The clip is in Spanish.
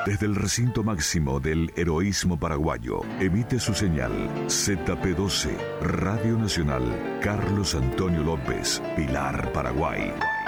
Desde el recinto máximo del heroísmo paraguayo, emite su señal ZP12, Radio Nacional, Carlos Antonio López, Pilar, Paraguay.